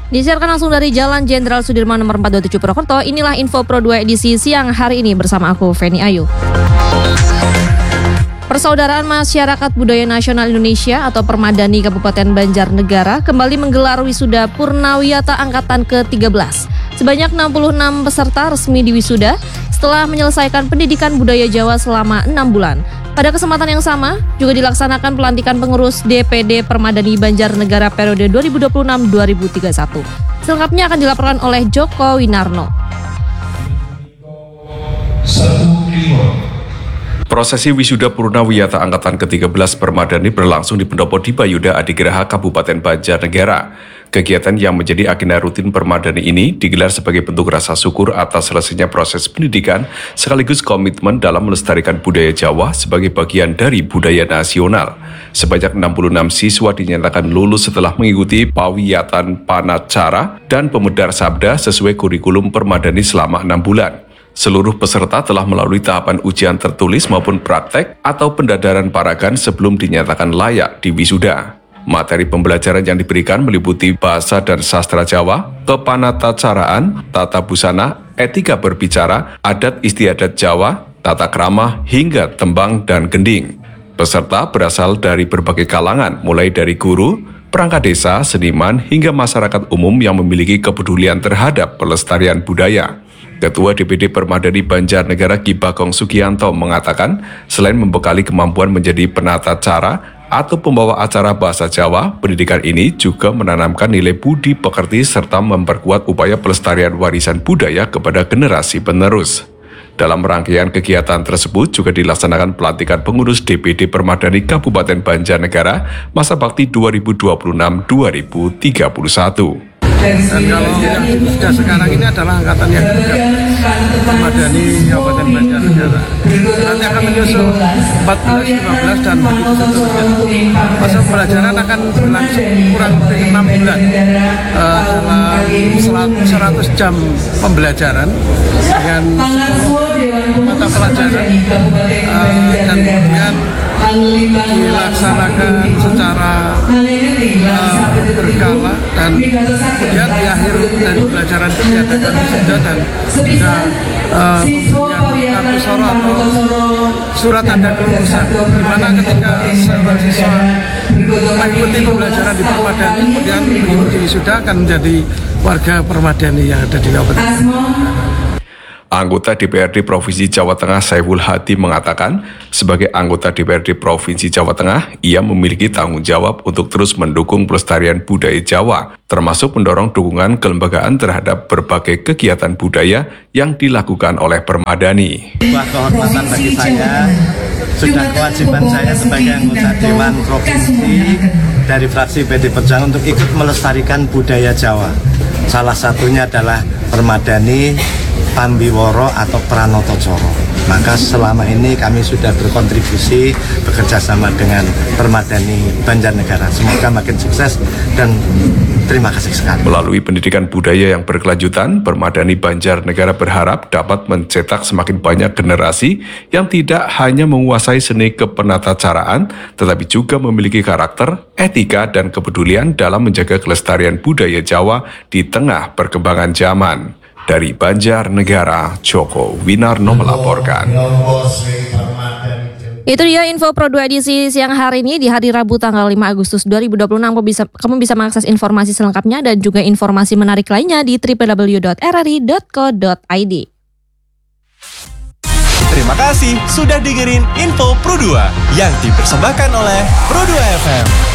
Disiarkan langsung dari Jalan Jenderal Sudirman nomor 427 Purwokerto. Inilah Info Pro 2 edisi siang hari ini bersama aku, Feni Ayu. Persaudaraan Masyarakat Budaya Nasional Indonesia atau Permadani Kabupaten Banjarnegara kembali menggelar wisuda Purnawiyata Angkatan ke-13. Sebanyak 66 peserta resmi diwisuda setelah menyelesaikan pendidikan budaya Jawa selama 6 bulan. Pada kesempatan yang sama, juga dilaksanakan pelantikan pengurus DPD Permadani Banjarnegara periode 2026-2031. Selengkapnya akan dilaporkan oleh Joko Winarno. Prosesi wisuda Purnawiyata Angkatan ke-13 Permadani berlangsung di Pendopo Dipayuda Adigraha Kabupaten Banjarnegara. Kegiatan yang menjadi agenda rutin Permadani ini digelar sebagai bentuk rasa syukur atas selesainya proses pendidikan sekaligus komitmen dalam melestarikan budaya Jawa sebagai bagian dari budaya nasional. Sebanyak 66 siswa dinyatakan lulus setelah mengikuti pawiyatan panacara dan pemedar sabda sesuai kurikulum Permadani selama 6 bulan. Seluruh peserta telah melalui tahapan ujian tertulis maupun praktek atau pendadaran paragan sebelum dinyatakan layak di wisuda. Materi pembelajaran yang diberikan meliputi bahasa dan sastra Jawa, kepanatacaraan, tata busana, etika berbicara, adat istiadat Jawa, tata krama, hingga tembang dan gending. Peserta berasal dari berbagai kalangan, mulai dari guru, perangkat desa, seniman, hingga masyarakat umum yang memiliki kepedulian terhadap pelestarian budaya. Ketua DPD Permadani Banjarnegara Ki Bagong Sugianto mengatakan, selain membekali kemampuan menjadi penata cara atau pembawa acara bahasa Jawa, pendidikan ini juga menanamkan nilai budi pekerti serta memperkuat upaya pelestarian warisan budaya kepada generasi penerus. Dalam rangkaian kegiatan tersebut juga dilaksanakan pelantikan pengurus DPD Permadani Kabupaten Banjarnegara masa bakti 2026-2031. Dan kalau yang sudah sekarang ini adalah angkatan yang juga Permadani Kabupaten Banjarnegara. Nanti akan menyusul 14, 15 dan begitu seterusnya. Masa pembelajaran akan berlangsung kurang lebih 6 bulan dalam 100 jam pembelajaran dengan mata pelajaran dan kemudian dilaksanakan secara berkala dan kemudian di akhir dari pelajaran itu diadakan wisuda dan juga pemberian kartu soro atau surat tanda kelulusan, di mana ketika siswa mengikuti pembelajaran di Permadani kemudian mengikuti wisuda akan menjadi warga Permadani yang ada di Kabupaten. Anggota DPRD Provinsi Jawa Tengah Saiful Hadi mengatakan, sebagai anggota DPRD Provinsi Jawa Tengah, ia memiliki tanggung jawab untuk terus mendukung pelestarian budaya Jawa, termasuk mendorong dukungan kelembagaan terhadap berbagai kegiatan budaya yang dilakukan oleh Permadani. Sebuah kehormatan bagi saya, sudah kewajiban saya sebagai anggota Dewan Provinsi dari fraksi PD Perjuangan untuk ikut melestarikan budaya Jawa. Salah satunya adalah Permadani, Pambiworo atau Pranoto Coro. Maka selama ini kami sudah berkontribusi bekerja sama dengan Permadani Banjarnegara. Semoga makin sukses dan terima kasih sekali. Melalui pendidikan budaya yang berkelanjutan, Permadani Banjarnegara berharap dapat mencetak semakin banyak generasi yang tidak hanya menguasai seni kepenatacaraan, tetapi juga memiliki karakter, etika, dan kepedulian dalam menjaga kelestarian budaya Jawa di tengah perkembangan zaman. Dari Banjarnegara, Joko Winarno melaporkan. Itu dia Info Pro 2 edisi siang hari ini di hari Rabu tanggal 5 Agustus 2026. Kamu bisa mengakses informasi selengkapnya dan juga informasi menarik lainnya di www.rri.co.id. Terima kasih sudah dengerin Info Pro 2 yang dipersembahkan oleh Pro 2 FM.